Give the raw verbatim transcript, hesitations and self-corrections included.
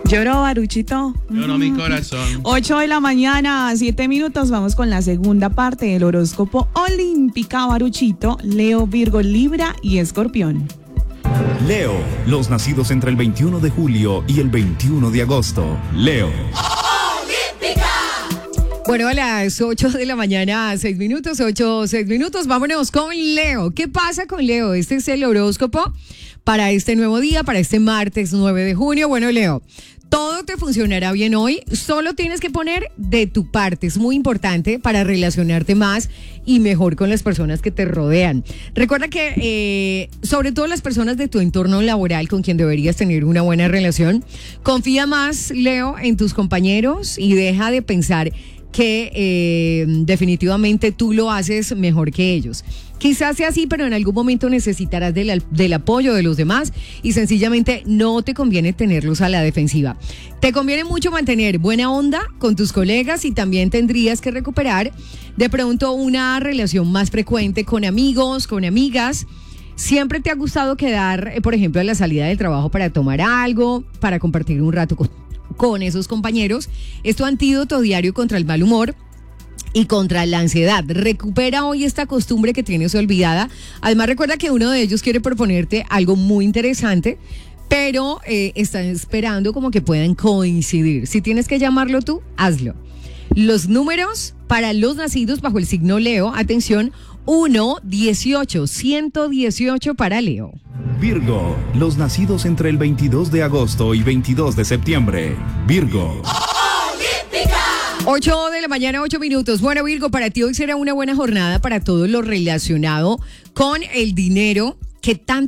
Lloró, Baruchito. Lloró mi corazón. ocho de la mañana, siete minutos. Vamos con la segunda parte del horóscopo olímpica, Baruchito. Leo, Virgo, Libra y Escorpión. Leo, los nacidos entre el veintiuno de julio y el veintiuno de agosto. Leo. Bueno, a las ocho de la mañana, seis minutos, ocho, seis minutos, vámonos con Leo. ¿Qué pasa con Leo? Este es el horóscopo para este nuevo día, para este martes nueve de junio. Bueno, Leo, todo te funcionará bien hoy, solo tienes que poner de tu parte, es muy importante para relacionarte más y mejor con las personas que te rodean. Recuerda que eh, sobre todo las personas de tu entorno laboral con quien deberías tener una buena relación, confía más, Leo, en tus compañeros y deja de pensar que eh, definitivamente tú lo haces mejor que ellos. Quizás sea así, pero en algún momento necesitarás del, del apoyo de los demás y sencillamente no te conviene tenerlos a la defensiva. Te conviene mucho mantener buena onda con tus colegas y también tendrías que recuperar de pronto una relación más frecuente con amigos, con amigas. ¿Siempre te ha gustado quedar, eh, por ejemplo, a la salida del trabajo para tomar algo, para compartir un rato con con esos compañeros? Es tu antídoto diario contra el mal humor y contra la ansiedad. Recupera hoy esta costumbre que tienes olvidada. Además, recuerda que uno de ellos quiere proponerte algo muy interesante, pero eh, están esperando como que puedan coincidir. Si tienes que llamarlo tú, hazlo. Los números para los nacidos bajo el signo Leo, atención, uno, dieciocho, ciento dieciocho para Leo. Virgo, los nacidos entre el veintidós de agosto y veintidós de septiembre. Virgo. ocho de la mañana, ocho minutos. Bueno, Virgo, para ti hoy será una buena jornada para todo lo relacionado con el dinero que tanto